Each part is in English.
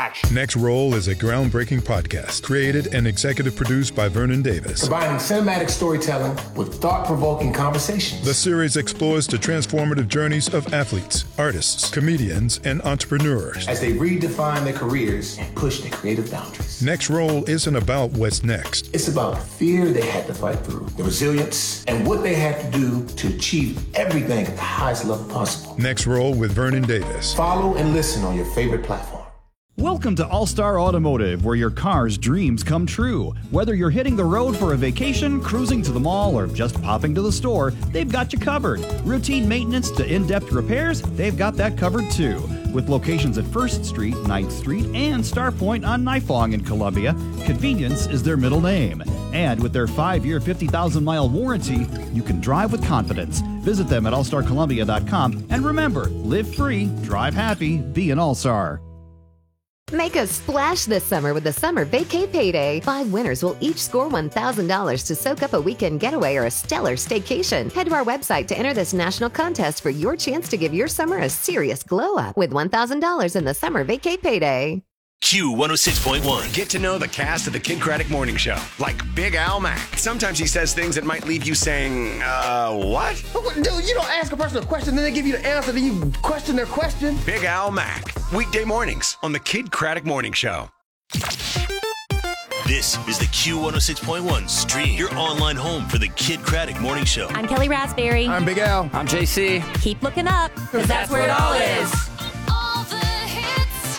action. Next Roll is a groundbreaking podcast created and executive produced by Vernon Davis. Combining cinematic storytelling with thought-provoking conversations. The series explores the transformative journeys of athletes, artists, comedians, and entrepreneurs as they redefine their careers and push their creative boundaries. Next Roll isn't about what's next. It's about the fear they had to fight through, the resilience, and what they had to do to achieve everything at the highest level possible. Next Roll with Vernon Davis. Follow and listen on your favorite platform. Welcome to All-Star Automotive, where your car's dreams come true. Whether you're hitting the road for a vacation, cruising to the mall, or just popping to the store, they've got you covered. Routine maintenance to in-depth repairs, they've got that covered too. With locations at 1st Street, 9th Street, and Starpoint on Nifong in Columbia, convenience is their middle name. And with their 5-year, 50,000-mile warranty, you can drive with confidence. Visit them at allstarcolumbia.com. And remember, live free, drive happy, be an All-Star. Make a splash this summer with the Summer Vacay Payday. 5 winners will each score $1,000 to soak up a weekend getaway or a stellar staycation. Head to our website to enter this national contest for your chance to give your summer a serious glow up with $1,000 in the Summer Vacay Payday. Q106.1. Get to know the cast of the Kid Craddock Morning Show, like Big Al Mack. Sometimes he says things that might leave you saying, what? Dude, you don't ask a person a question, then they give you the answer, then you question their question. Big Al Mack. Weekday mornings on the Kid Craddock Morning Show. This is the Q106.1 stream, your online home for the Kid Craddock Morning Show. I'm Kelly Raspberry. I'm Big Al. I'm JC. Keep looking up, because that's where it all is. All the hits,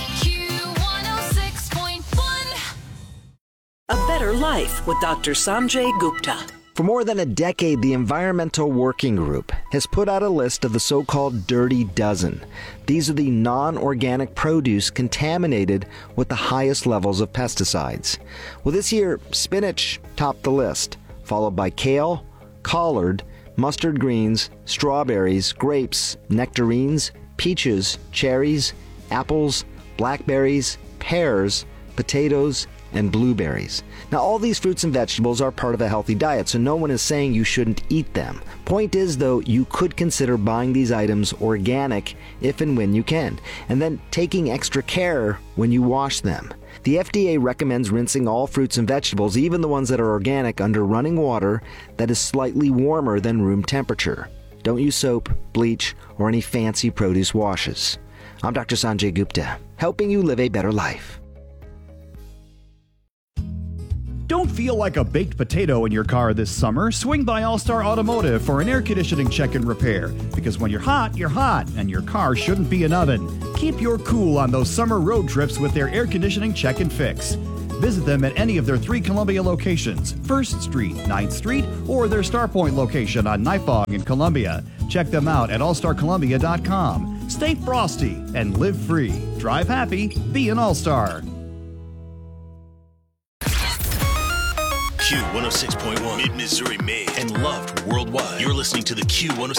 Q106.1. A Better Life with Dr. Sanjay Gupta. For more than a decade, the Environmental Working Group has put out a list of the so-called Dirty Dozen. These are the non-organic produce contaminated with the highest levels of pesticides. Well, this year, spinach topped the list, followed by kale, collard, mustard greens, strawberries, grapes, nectarines, peaches, cherries, apples, blackberries, pears, potatoes, and blueberries. Now, all these fruits and vegetables are part of a healthy diet, so no one is saying you shouldn't eat them. Point is, though, you could consider buying these items organic if and when you can, and then taking extra care when you wash them. The FDA recommends rinsing all fruits and vegetables, even the ones that are organic, under running water that is slightly warmer than room temperature. Don't use soap, bleach, or any fancy produce washes. I'm Dr. Sanjay Gupta, helping you live a better life. Don't feel like a baked potato in your car this summer? Swing by All-Star Automotive for an air conditioning check and repair. Because when you're hot, and your car shouldn't be an oven. Keep your cool on those summer road trips with their air conditioning check and fix. Visit them at any of their 3 Columbia locations, 1st Street, 9th Street, or their Starpoint location on Nifong in Columbia. Check them out at allstarcolumbia.com. Stay frosty and live free. Drive happy, be an All-Star. Q106.1, Mid-Missouri made and loved worldwide. You're listening to the Q106.